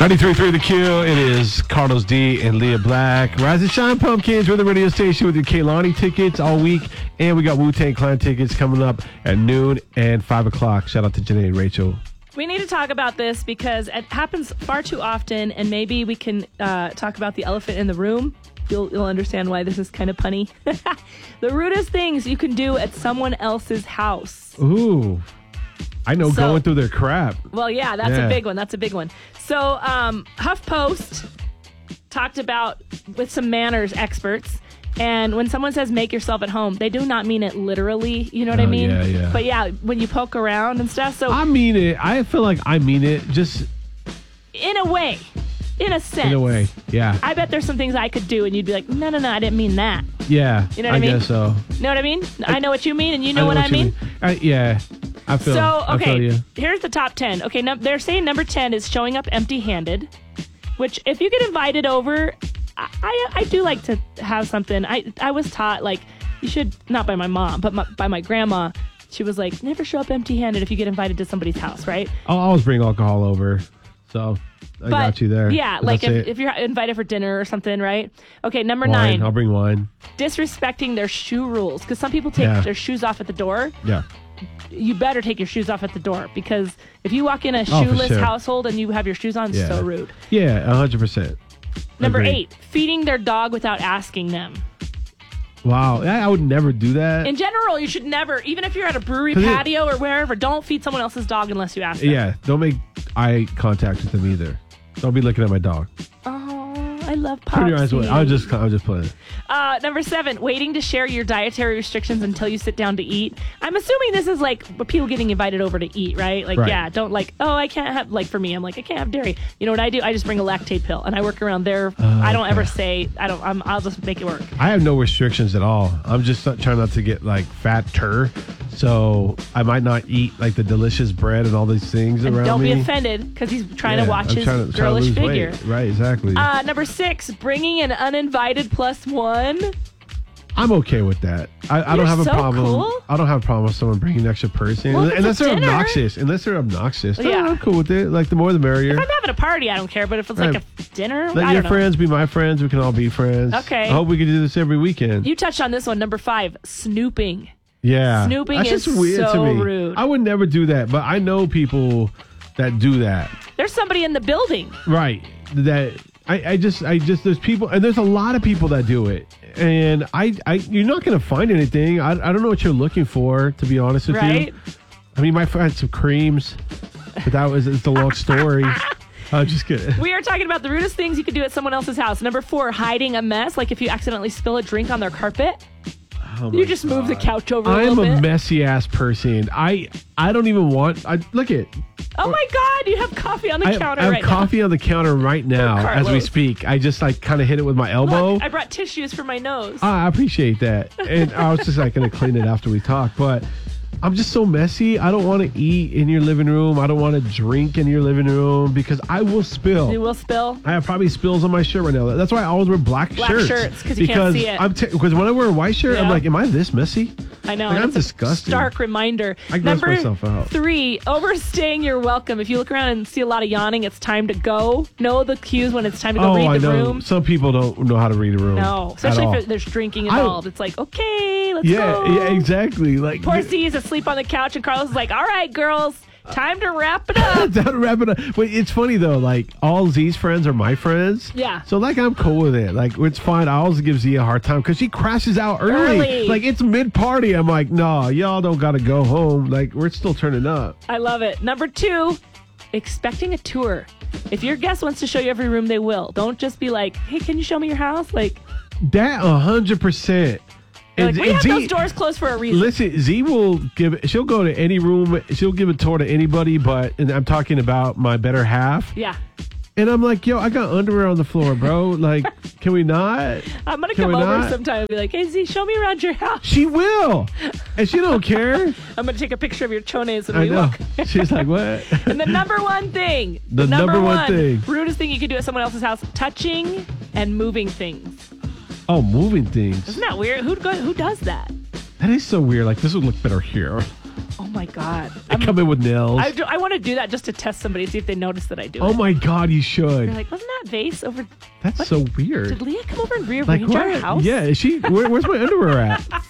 93.3 The Q. It is Carlos D and Leah Black. Rise and Shine Pumpkins. We're the radio station with your Kehlani tickets all week. And we got Wu-Tang Clan tickets coming up at noon and 5 o'clock. Shout out to Janae and Rachel. We need to talk about this because it happens far too often, and maybe we can talk about the elephant in the room. You'll understand why this is kind of punny. The rudest things you can do at someone else's house. Ooh. I know, going through their crap. Well, yeah, that's a big one. That's a big one. So HuffPost talked about with some manners experts. And when someone says make yourself at home, they do not mean it literally. You know what I mean? Yeah, yeah. But yeah, when you poke around and stuff. So I mean it. I feel like I mean it just... in a way. In a sense. In a way, yeah. I bet there's some things I could do and you'd be like, no, I didn't mean that. Yeah. You know what I mean? I guess so. Know what I mean? I know what you mean and you know what I mean? Yeah. I feel So, okay, I feel you. Here's the top 10. Okay, they're saying number 10 is showing up empty-handed, which if you get invited over, I do like to have something. I was taught, like, you should, not by my mom, but by my grandma. She was like, never show up empty-handed if you get invited to somebody's house, right? I'll always bring alcohol over, so I got you there. Yeah, like if you're invited for dinner or something, right? Okay, number 9. I'll bring wine. Disrespecting their shoe rules, because some people take their shoes off at the door. Yeah. You better take your shoes off at the door, because if you walk in a shoeless household and you have your shoes on, it's so rude. Yeah, 100%. Number 8, feeding their dog without asking them. Wow, I would never do that. In general, you should never, even if you're at a brewery patio or wherever, don't feed someone else's dog unless you ask them. Yeah, don't make eye contact with them either. Don't be looking at my dog. Oh, I love Popsy. Turn your eyes away. I'm just playing. Number 7, waiting to share your dietary restrictions until you sit down to eat. I'm assuming this is like people getting invited over to eat, right? Like, yeah, don't like, oh, I can't have, like for me, I'm like, I can't have dairy. You know what I do? I just bring a lactate pill and I work around there. I don't ever say, I'll just make it work. I have no restrictions at all. I'm just trying not to get like fatter. So I might not eat like the delicious bread and all these things and around me. Don't be offended because he's trying to watch his girlish figure. Weight. Right, exactly. Number 6, bringing an uninvited +1. I'm okay with that. I don't have a problem. Cool. I don't have a problem with someone bringing an extra person. Well, unless they're obnoxious. Yeah. I'm cool with it. Like the more the merrier. If I'm having a party, I don't care. But if it's like a dinner, let your friends be my friends. We can all be friends. Okay. I hope we can do this every weekend. You touched on this one, number 5, snooping. Yeah. Snooping That's is just weird so to me. rude. I would never do that, but I know people that do that. There's somebody in the building. Right. That I just there's people, and there's a lot of people that do it. And you're not going to find anything. I don't know what you're looking for, to be honest with you. I mean, you might find some creams, but it's a long story. I'm just kidding. We are talking about the rudest things you could do at someone else's house. Number 4, hiding a mess. Like if you accidentally spill a drink on their carpet. You just move the couch over a little bit. I'm a messy ass person. I don't even want. Look at. Oh my God! You have coffee on the counter right now. I have coffee on the counter right now as we speak. I just like kind of hit it with my elbow. Look, I brought tissues for my nose. I appreciate that, and I was just like going to clean it after we talk, but. I'm just so messy. I don't want to eat in your living room. I don't want to drink in your living room because I will spill. You will spill? I have probably spills on my shirt right now. That's why I always wear black shirts. Because you can't see it. Because when I wear a white shirt, I'm like, am I this messy? I know. Like, I'm disgusting. Stark reminder. I gross myself out. Number 3, overstaying your welcome. If you look around and see a lot of yawning, it's time to go. Know the cues when it's time to go read the room. Some people don't know how to read a room. No, especially if there's drinking involved. It's like, okay, let's go. Yeah, exactly. Like poor C is asleep on the couch, and Carlos is like, all right, girls. Time to wrap it up. Time to wrap it up. But it's funny though, like all Z's friends are my friends. Yeah. So like I'm cool with it. Like it's fine. I always give Z a hard time because she crashes out early. Like it's mid party. I'm like, no, y'all don't gotta go home. Like we're still turning up. I love it. Number 2, expecting a tour. If your guest wants to show you every room, they will. Don't just be like, hey, can you show me your house? Like that 100%. Like, we have those doors closed for a reason. Listen, Z will she'll go to any room. She'll give a tour to anybody, and I'm talking about my better half. Yeah. And I'm like, yo, I got underwear on the floor, bro. Like, can we not? I'm going to come over sometime and be like, hey, Z, show me around your house. She will. And she don't care. I'm going to take a picture of your chones when we walk. She's like, what? And the number 1 thing. The number one thing. Rudest thing you can do at someone else's house. Touching and moving things. Oh, moving things. Isn't that weird? Who does that? That is so weird. Like, this would look better here. Oh my God. I come in with nails. I want to do that just to test somebody, see if they notice that I do it. Oh my God, you should. You're like, wasn't that vase over? That's so weird. Did Leah come over and rearrange our house? Yeah, is she? Where's my underwear at?